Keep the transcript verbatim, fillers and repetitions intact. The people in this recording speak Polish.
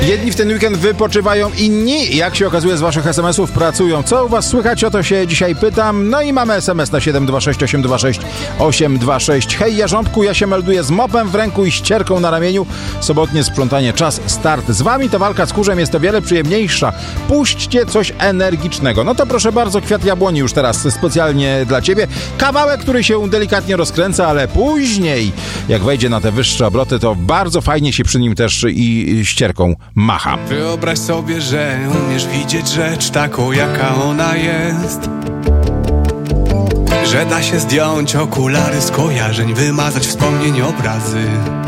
Jedni w ten weekend wypoczywają, inni, jak się okazuje z waszych es em esów, pracują. Co u was słychać? O to się dzisiaj pytam. No i mamy es em es na siedem dwa sześć osiem dwa sześć osiem dwa sześć. Hej Jarząbku, ja się melduję z mopem w ręku i ścierką na ramieniu. Sobotnie sprzątanie, czas, start. Z wami ta walka z kurzem jest o wiele przyjemniejsza. Puśćcie coś energicznego. No to proszę bardzo, kwiat jabłoni już teraz specjalnie dla ciebie. Kawałek, który się delikatnie rozkręca, ale później, jak wejdzie na te wyższe obroty, to bardzo fajnie się przy nim też i ścierką macha. Wyobraź sobie, że umiesz widzieć rzecz taką, jaka ona jest. Że da się zdjąć okulary skojarzeń, wymazać wspomnień, obrazy.